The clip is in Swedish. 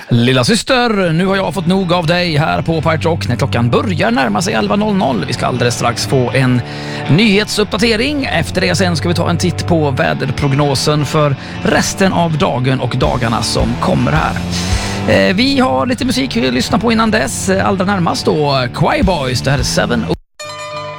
Lilla syster, nu har jag fått nog av dig här på Pirate Rock när klockan börjar närma sig 11.00. Vi ska alldeles strax få en nyhetsuppdatering. Efter det sen ska vi ta en titt på väderprognosen för resten av dagen och dagarna som kommer här. Vi har lite musik vi lyssnar på innan dess. Allra närmast då Choir Boys, det här är 7